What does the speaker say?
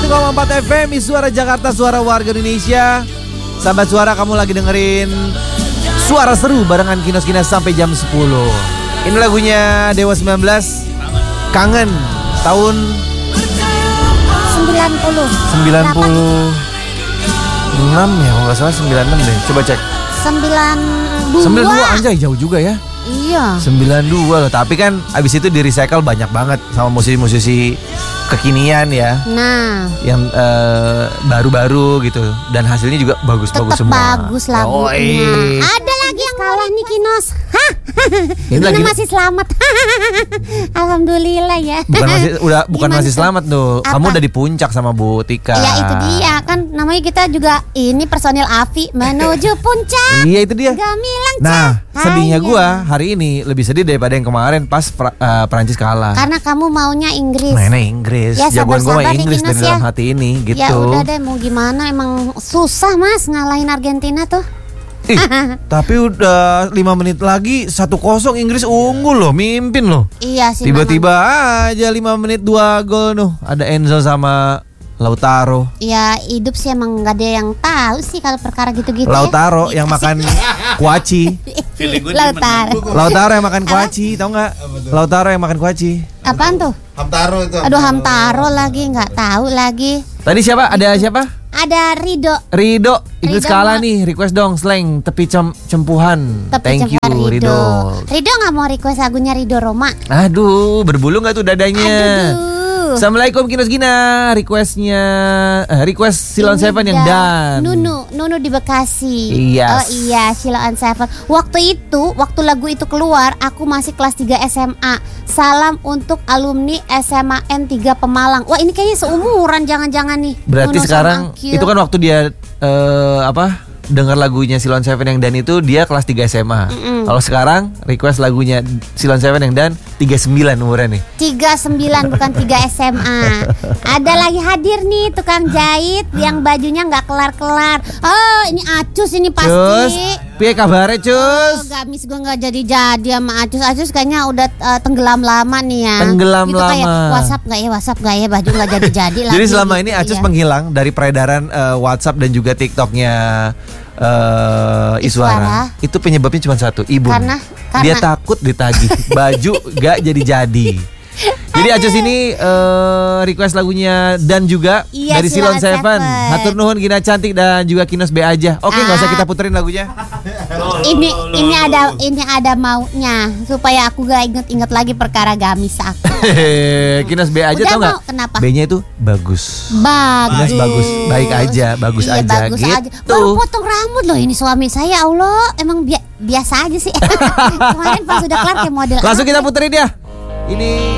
91,4 FM Suara Jakarta, suara warga Indonesia. Sahabat Suara, kamu lagi dengerin Suara Seru barengan Kinos-Kinas sampai jam 10. Ini lagunya Dewa 19, Kangen, tahun 96 ya, kalau nggak salah 96 deh. Coba cek. 92 anjay, jauh juga ya. Iya. 92 loh, tapi kan abis itu di recycle banyak banget sama musisi-musisi kekinian ya. Nah, yang baru-baru gitu, dan hasilnya juga bagus-bagus semua. Bagus lagunya. Ada lagi yang kalah nih Kinos. Hah? Ini masih selamat. Alhamdulillah ya. Bukan masih selamat tuh. Apa? Kamu udah di puncak sama Bu Tika. Ya itu dia kan, namanya kita juga ini personil AFI menuju puncak. Iya itu dia. Gamilang. Nah, sedihnya gua hari ini lebih sedih daripada yang kemarin pas Prancis kalah. Karena kamu maunya Inggris. Mainnya Inggris. Ya, jagoan gua mah Inggris dari dalam ya. hati ini gitu. Ya udah deh, mau gimana, emang susah Mas ngalahin Argentina tuh. Tapi udah 5 menit lagi 1-0 Inggris unggul loh, mimpin loh. Iya sih. Tiba-tiba aja 5 menit 2 gol tuh. Ada Enzo sama Lautaro. Ya hidup sih emang gak ada yang tahu sih kalau perkara gitu-gitu. Lautaro yang makan kuaci. Lautaro yang makan kuaci, tahu nggak? Lautaro yang makan kuaci. Apaan tuh? Hamtaro itu. Aduh, Hamtaro lagi, nggak tahu lagi. Tadi siapa? Ada siapa? Ada Rido. Inggris kalah nih. Request dong slang tepi cempuhan. Thank you Rido. Rido nggak mau request lagunya Rido Roma. Aduh, berbulu nggak tuh dadanya? Aduh. Assalamualaikum Kinos Gina. Request Silon Seven yang dan Nunu di Bekasi. Yes. Oh iya, Silon Seven. Waktu lagu itu keluar, aku masih kelas 3 SMA. Salam untuk alumni SMA N3 Pemalang. Wah, ini kayaknya seumuran, jangan-jangan nih. Berarti Nunu sekarang itu kan waktu dia dengar lagunya Silon Seven yang dan itu dia kelas 3 SMA. Kalau sekarang request lagunya Silon Seven yang dan 39 umurnya nih. 39 bukan 3 SMA. Ada lagi hadir nih tukang jahit yang bajunya nggak kelar-kelar. Oh, ini Acus ini pasti. Cus, piye kabarnya Cus? Gamis gue nggak jadi sama Acus. Acus kayaknya udah tenggelam lama nih ya. Tenggelam gitu lama. Kayak WhatsApp nggak ya baju nggak jadi lagi. Jadi selama gitu, ini Acus ya. menghilang dari peredaran WhatsApp dan juga TikToknya Iswara. Itu penyebabnya cuma satu, Ibu. Karena dia takut ditagih baju gak jadi. Jadi Acus ini request lagunya dan juga dari Silon Seven. Hatur nuhun Gina cantik dan juga Kinos B aja. Oke, nggak usah kita puterin lagunya. Ini ada maunya supaya aku gak inget lagi perkara gamis aku. Kinos B aja. Tau nggak? B-nya itu bagus. Kinos bagus, baik aja, bagus iya, aja bagus gitu. Aja. Baru potong rambut loh ini suami saya. Allah, emang biasa aja sih. Kemarin pas sudah kelar kayak model. Langsung kita puterin ya. Ini